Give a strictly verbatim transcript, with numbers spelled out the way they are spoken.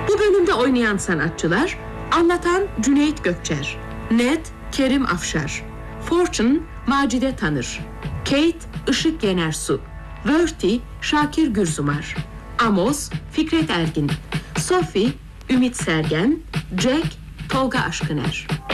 Bu bölümde oynayan sanatçılar: anlatan Cüneyt Gökçer, Ned Kerim Afşar, Fortune Macide Tanır, Kate Işık Yenersu, Wörthy Şakir Gürzumar, Amos Fikret Ergin, Sophie Ümit Sergen, Jack Tolga Aşkıner.